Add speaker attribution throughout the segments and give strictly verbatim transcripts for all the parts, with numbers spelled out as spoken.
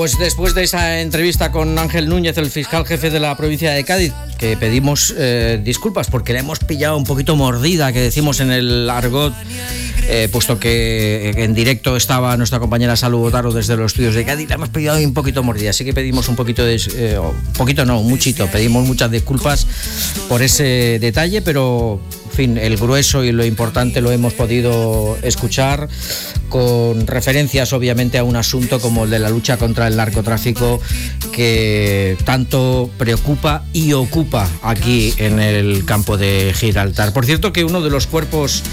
Speaker 1: Pues después de esa entrevista con Ángel Núñez, el fiscal jefe de la provincia de Cádiz, que pedimos eh, disculpas porque la hemos pillado un poquito mordida, que decimos en el argot, eh, puesto que en directo estaba nuestra compañera Salud Botaro desde los estudios de Cádiz, la hemos pillado un poquito mordida, así que pedimos un poquito de... Eh, poquito no, muchito, pedimos muchas disculpas por ese detalle, pero... En fin, el grueso y lo importante lo hemos podido escuchar, con referencias obviamente a un asunto como el de la lucha contra el narcotráfico, que tanto preocupa y ocupa aquí en el campo de Gibraltar. Por cierto, que uno de los cuerpos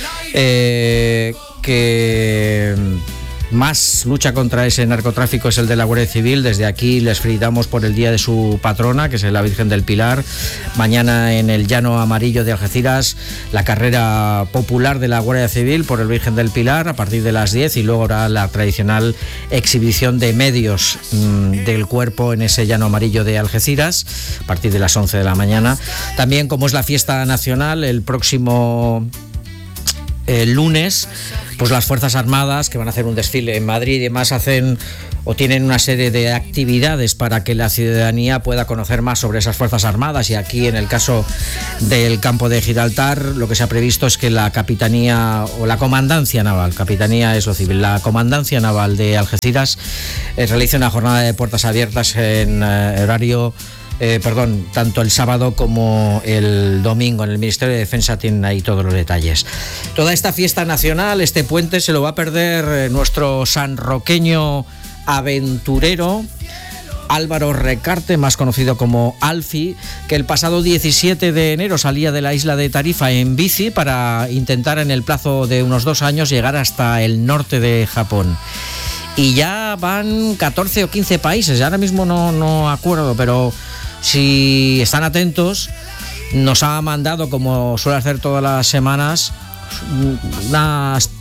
Speaker 1: eh, que más lucha contra ese narcotráfico es el de la Guardia Civil. Desde aquí les felicitamos por el día de su patrona, que es la Virgen del Pilar. Mañana en el Llano Amarillo de Algeciras, la carrera popular de la Guardia Civil por el Virgen del Pilar a partir de las diez, y luego habrá la tradicional exhibición de medios mmm, del cuerpo en ese Llano Amarillo de Algeciras a partir de las once de la mañana. También, como es la fiesta nacional, el próximo el lunes, pues las Fuerzas Armadas, que van a hacer un desfile en Madrid y demás, hacen o tienen una serie de actividades para que la ciudadanía pueda conocer más sobre esas Fuerzas Armadas. Y aquí, en el caso del campo de Gibraltar, lo que se ha previsto es que la Capitanía o la Comandancia Naval, Capitanía es lo civil, la Comandancia Naval de Algeciras eh, realice una jornada de puertas abiertas en eh, horario Eh, perdón, tanto el sábado como el domingo. En el Ministerio de Defensa tienen ahí todos los detalles. Toda esta fiesta nacional, este puente, se lo va a perder eh, nuestro sanroqueño aventurero Álvaro Recarte, más conocido como Alfie, que el pasado diecisiete de enero salía de la isla de Tarifa en bici para intentar en el plazo de unos dos años llegar hasta el norte de Japón. Y ya van catorce o quince países, ahora mismo no, no acuerdo, pero si están atentos, nos ha mandado, como suele hacer todas las semanas, unos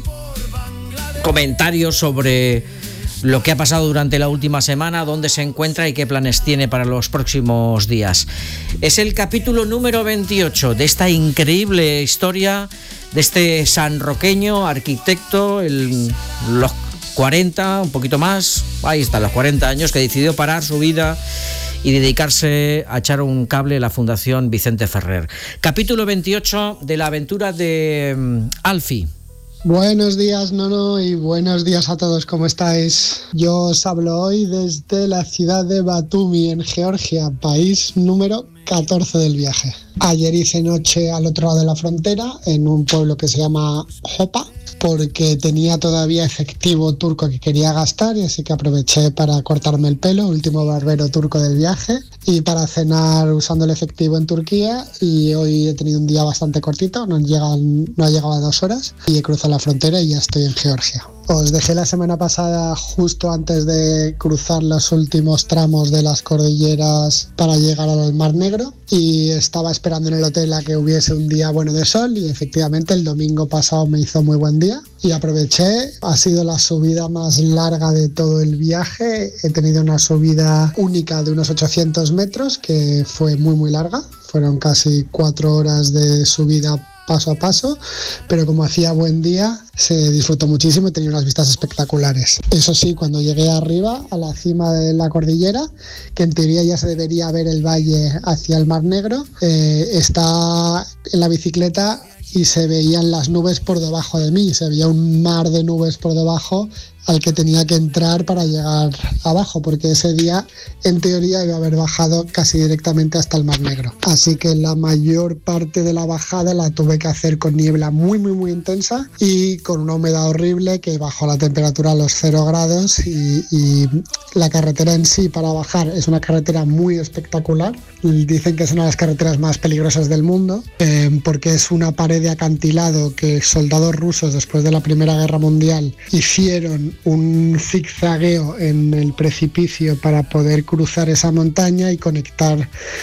Speaker 1: comentarios sobre lo que ha pasado durante la última semana, dónde se encuentra y qué planes tiene para los próximos días. Es el capítulo número veintiocho de esta increíble historia de este sanroqueño arquitecto, el, los cuarenta, un poquito más, ahí está, los cuarenta años, que decidió parar su vida y dedicarse a echar un cable a la Fundación Vicente Ferrer. Capítulo veintiocho de la aventura de um, Alfie.
Speaker 2: Buenos días, Nono, y buenos días a todos, ¿cómo estáis? Yo os hablo hoy desde la ciudad de Batumi, en Georgia, país número catorce del viaje. Ayer hice noche al otro lado de la frontera, en un pueblo que se llama Hopa, porque tenía todavía efectivo turco que quería gastar, y así que aproveché para cortarme el pelo, último barbero turco del viaje, y para cenar usando el efectivo en Turquía. Y hoy he tenido un día bastante cortito, no, llegan, no ha llegado a dos horas, y he cruzado la frontera y ya estoy en Georgia. Os dejé la semana pasada justo antes de cruzar los últimos tramos de las cordilleras para llegar al Mar Negro, y estaba esperando en el hotel a que hubiese un día bueno de sol, y efectivamente el domingo pasado me hizo muy buen día y aproveché. Ha sido la subida más larga de todo el viaje. He tenido una subida única de unos ochocientos metros que fue muy muy larga, fueron casi cuatro horas de subida paso a paso, pero como hacía buen día se disfrutó muchísimo y tenía unas vistas espectaculares. Eso sí, cuando llegué arriba, a la cima de la cordillera, que en teoría ya se debería ver el valle hacia el Mar Negro, eh, está en la bicicleta y se veían las nubes por debajo de mí, se veía un mar de nubes por debajo al que tenía que entrar para llegar abajo, porque ese día en teoría iba a haber bajado casi directamente hasta el Mar Negro. Así que la mayor parte de la bajada la tuve que hacer con niebla muy muy muy intensa y con una humedad horrible que bajó la temperatura a los cero grados, y, y la carretera en sí para bajar es una carretera muy espectacular. Dicen que es una de las carreteras más peligrosas del mundo, eh, porque es una pared de acantilado que soldados rusos después de la Primera Guerra Mundial hicieron un zigzagueo en el precipicio para poder cruzar esa montaña y conectar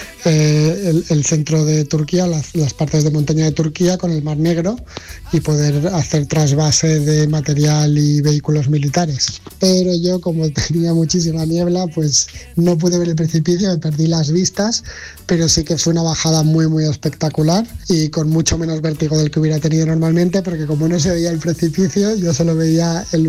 Speaker 2: eh, el, el centro de Turquía, las, las partes de montaña de Turquía con el Mar Negro, y poder hacer trasvase de material y vehículos militares. Pero yo, como tenía muchísima niebla, pues no pude ver el precipicio, me perdí las vistas, pero sí que fue una bajada muy muy espectacular y con mucho menos vértigo del que hubiera tenido normalmente, porque como no se veía el precipicio, yo solo veía el borde de la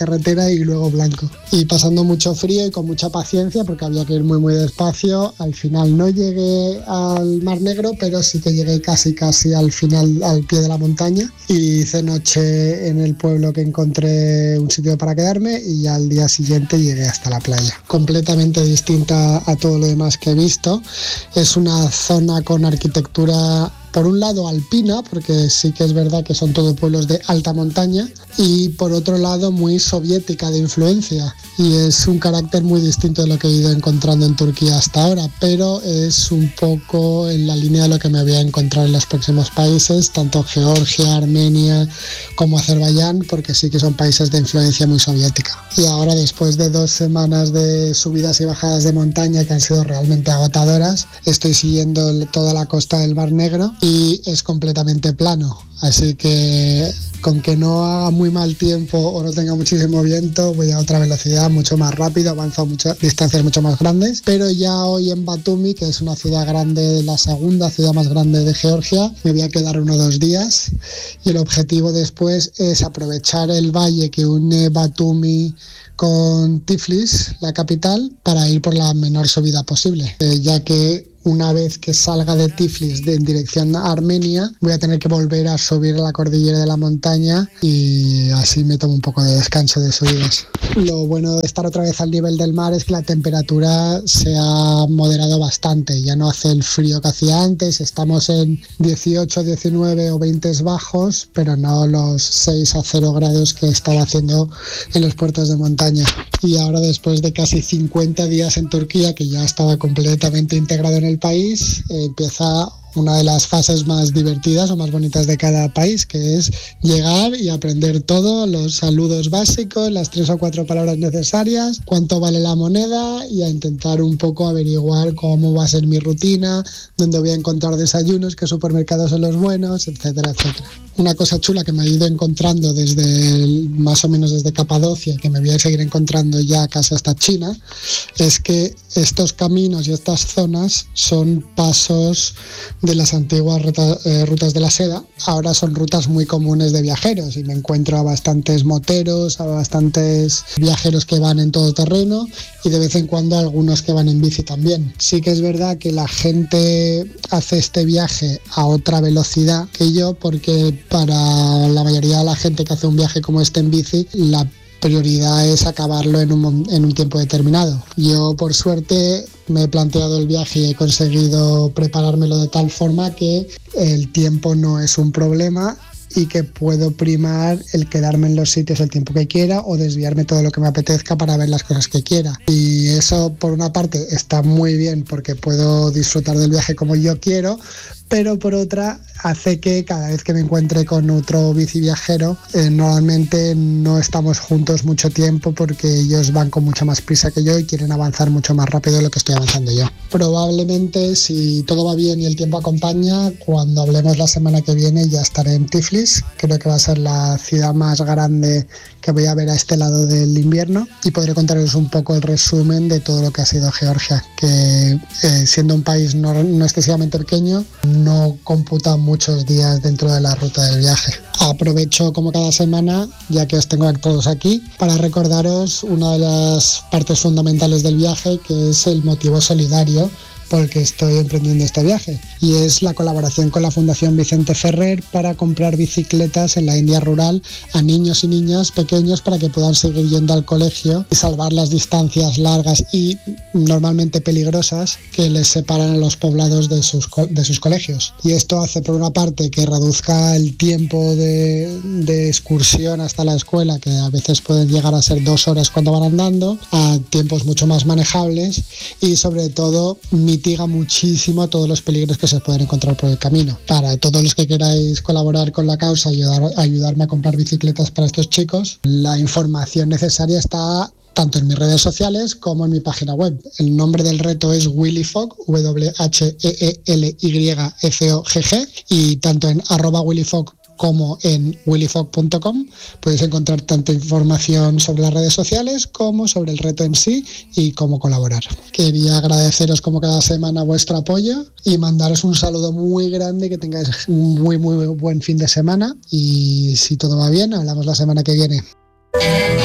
Speaker 2: carretera y luego blanco. Y pasando mucho frío y con mucha paciencia porque había que ir muy muy despacio. Al final no llegué al Mar Negro, pero sí que llegué casi casi al final, al pie de la montaña. Y hice noche en el pueblo que encontré un sitio para quedarme y al día siguiente llegué hasta la playa. Completamente distinta a todo lo demás que he visto. Es una zona con arquitectura, por un lado alpina, porque sí que es verdad que son todos pueblos de alta montaña, y por otro lado muy soviética de influencia, y es un carácter muy distinto de lo que he ido encontrando en Turquía hasta ahora, pero es un poco en la línea de lo que me voy a encontrar en los próximos países, tanto Georgia, Armenia como Azerbaiyán, porque sí que son países de influencia muy soviética. Y ahora, después de dos semanas de subidas y bajadas de montaña que han sido realmente agotadoras, estoy siguiendo toda la costa del Mar Negro y es completamente plano, así que con que no haga muy mal tiempo o no tenga muchísimo viento, voy a otra velocidad mucho más rápido, avanzo mucho, distancias mucho más grandes. Pero ya hoy en Batumi, que es una ciudad grande, la segunda ciudad más grande de Georgia, me voy a quedar uno o dos días, y el objetivo después es aprovechar el valle que une Batumi con Tiflis, la capital, para ir por la menor subida posible, eh, ya que una vez que salga de Tiflis de, en dirección a Armenia, voy a tener que volver a subir la cordillera de la montaña y así me tomo un poco de descanso de subidas. Lo bueno de estar otra vez al nivel del mar es que la temperatura se ha moderado bastante, ya no hace el frío que hacía antes, estamos en dieciocho, diecinueve o veinte bajos, pero no los seis a cero grados que estaba haciendo en los puertos de montaña. Y ahora, después de casi cincuenta días en Turquía, que ya estaba completamente integrado en el país, eh, empieza una de las fases más divertidas o más bonitas de cada país, que es llegar y aprender todo, los saludos básicos, las tres o cuatro palabras necesarias, cuánto vale la moneda, y a intentar un poco averiguar cómo va a ser mi rutina, dónde voy a encontrar desayunos, qué supermercados son los buenos, etcétera, etcétera. Una cosa chula que me he ido encontrando desde el, más o menos desde Capadocia, que me voy a seguir encontrando ya casi hasta China, es que estos caminos y estas zonas son pasos de las antiguas ruta, eh, rutas de la seda. Ahora son rutas muy comunes de viajeros y me encuentro a bastantes moteros, a bastantes viajeros que van en todo terreno y de vez en cuando algunos que van en bici también. Sí que es verdad que la gente hace este viaje a otra velocidad que yo, porque para la mayoría de la gente que hace un viaje como este en bici, la prioridad es acabarlo en un, en un tiempo determinado. Yo, por suerte, me he planteado el viaje y he conseguido preparármelo de tal forma que el tiempo no es un problema y que puedo primar el quedarme en los sitios el tiempo que quiera o desviarme todo lo que me apetezca para ver las cosas que quiera. Y eso, por una parte, está muy bien porque puedo disfrutar del viaje como yo quiero, pero por otra hace que cada vez que me encuentre con otro bici viajero, eh, normalmente no estamos juntos mucho tiempo porque ellos van con mucha más prisa que yo y quieren avanzar mucho más rápido de lo que estoy avanzando yo. Probablemente, si todo va bien y el tiempo acompaña, cuando hablemos la semana que viene ya estaré en Tiflis. Creo que va a ser la ciudad más grande que voy a ver a este lado del invierno y podré contaros un poco el resumen de todo lo que ha sido Georgia, que eh, siendo un país no, no excesivamente pequeño, no computa muchos días dentro de la ruta del viaje. Aprovecho, como cada semana, ya que os tengo a todos aquí, para recordaros una de las partes fundamentales del viaje, que es el motivo solidario por el que estoy emprendiendo este viaje, y es la colaboración con la Fundación Vicente Ferrer para comprar bicicletas en la India rural a niños y niñas pequeños para que puedan seguir yendo al colegio y salvar las distancias largas y normalmente peligrosas que les separan a los poblados de sus, de sus colegios. Y esto hace, por una parte, que reduzca el tiempo de, de excursión hasta la escuela, que a veces pueden llegar a ser dos horas cuando van andando, a tiempos mucho más manejables, y sobre todo mitiga muchísimo todos los peligros que se pueden encontrar por el camino. Para todos los que queráis colaborar con la causa y ayudar, ayudarme a comprar bicicletas para estos chicos, la información necesaria está tanto en mis redes sociales como en mi página web. El nombre del reto es WheelieFog, W H E E L Y F O G G, y tanto en arroba WheelieFog como en wheeliefog punto com podéis encontrar tanta información sobre las redes sociales como sobre el reto en sí y cómo colaborar. Quería agradeceros como cada semana vuestro apoyo y mandaros un saludo muy grande, que tengáis un muy muy buen fin de semana y si todo va bien hablamos la semana que viene.